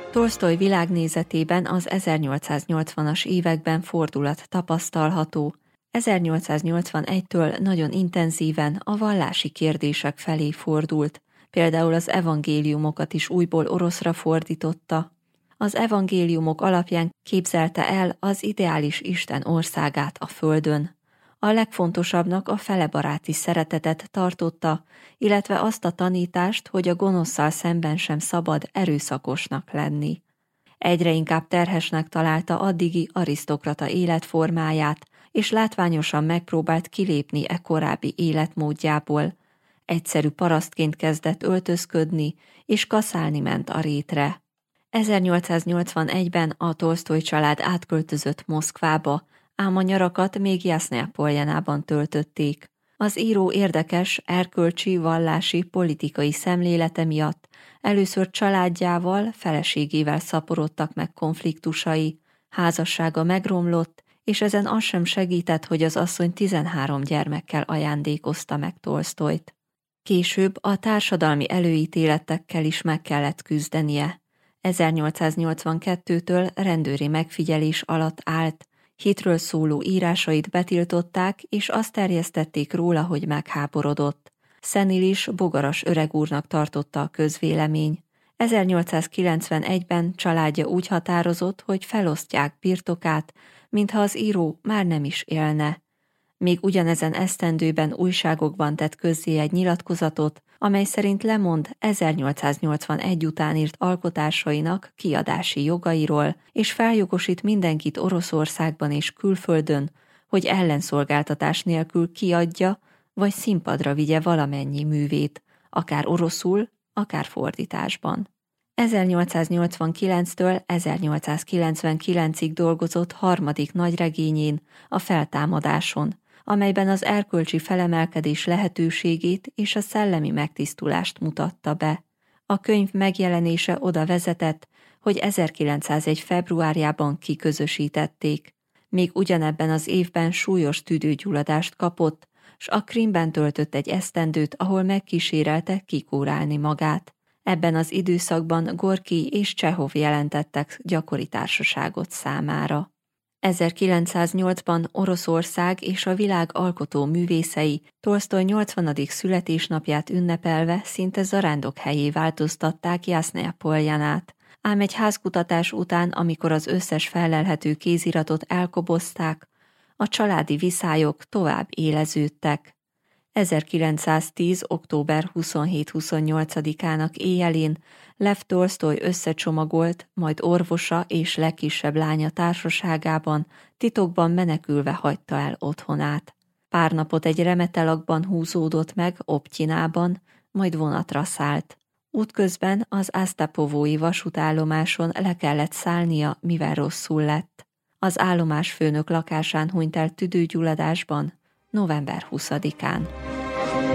Tolsztoj világnézetében az 1880-as években fordulat tapasztalható. 1881-től nagyon intenzíven a vallási kérdések felé fordult, például az evangéliumokat is újból oroszra fordította. Az evangéliumok alapján képzelte el az ideális Isten országát a földön. A legfontosabbnak a felebaráti szeretetet tartotta, illetve azt a tanítást, hogy a gonoszszal szemben sem szabad erőszakosnak lenni. Egyre inkább terhesnek találta addigi arisztokrata életformáját, és látványosan megpróbált kilépni e korábbi életmódjából. Egyszerű parasztként kezdett öltözködni, és kaszálni ment a rétre. 1881-ben a Tolsztoj család átköltözött Moszkvába, ám a nyarakat még Jasznaya-Poljanában töltötték. Az író érdekes, erkölcsi, vallási, politikai szemlélete miatt először családjával, feleségével szaporodtak meg konfliktusai, házassága megromlott, és ezen az sem segített, hogy az asszony 13 gyermekkel ajándékozta meg Tolsztojt. Később a társadalmi előítéletekkel is meg kellett küzdenie. 1882-től rendőri megfigyelés alatt állt, hitről szóló írásait betiltották, és azt terjesztették róla, hogy megháborodott. Szenilis, bogaras öregúrnak tartotta a közvélemény. 1891-ben családja úgy határozott, hogy felosztják birtokát, mintha az író már nem is élne. Még ugyanezen esztendőben újságokban tett közzé egy nyilatkozatot, amely szerint lemond 1881 után írt alkotásainak kiadási jogairól, és feljogosít mindenkit Oroszországban és külföldön, hogy ellenszolgáltatás nélkül kiadja, vagy színpadra vigye valamennyi művét, akár oroszul, akár fordításban. 1889-től 1899-ig dolgozott harmadik nagyregényén, a Feltámadáson, amelyben az erkölcsi felemelkedés lehetőségét és a szellemi megtisztulást mutatta be. A könyv megjelenése oda vezetett, hogy 1901. februárjában kiközösítették. Még ugyanebben az évben súlyos tüdőgyulladást kapott, s a Krímben töltött egy esztendőt, ahol megkísérelte kikúrálni magát. Ebben az időszakban Gorkij és Csehov jelentettek gyakori társaságot számára. 1908-ban Oroszország és a világ alkotó művészei Tolsztoj 80. születésnapját ünnepelve szinte zarándokhelyé változtatták Jasznaya-Poljanát, ám egy házkutatás után, amikor az összes fellelhető kéziratot elkobozták, a családi viszályok tovább éleződtek. 1910. október 27-28-ának éjjelén Lev Tolsztoj összecsomagolt, majd orvosa és legkisebb lánya társaságában titokban menekülve hagyta el otthonát. Pár napot egy remetelakban húzódott meg Optyinában, majd vonatra szállt. Útközben az Asztapovói vasútállomáson le kellett szállnia, mivel rosszul lett. Az állomásfőnök lakásán hunyt el tüdőgyulladásban november 20-án.